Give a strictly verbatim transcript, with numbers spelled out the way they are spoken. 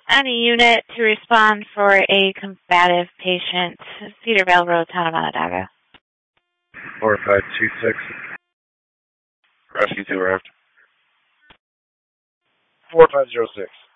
Any unit to respond for a combative patient, Cedarvale Road, Town of Onondaga. four five two six. Rescue two arrived. four five zero six.